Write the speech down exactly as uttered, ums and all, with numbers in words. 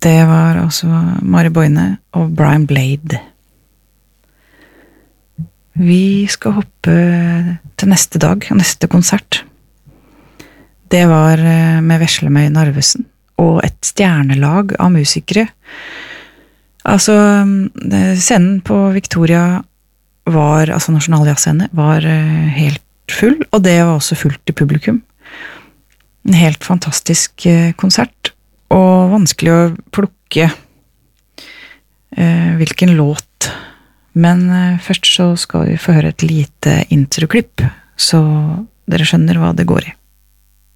Det var altså Mari Boine og Brian Blade. Vi skal hoppe til neste dag, neste konsert. Det var med Veslemøy Narvesen og et stjernelag av musikere. Altså, scenen på Victoria var, altså Nasjonaljazzscene, var helt full, og det var også fullt i publikum. En helt fantastisk konsert, og vanskelig å plukke eh, hvilken låt. Men eh, først så skal vi få høre et lite introklipp, så dere skjønner hva det går i.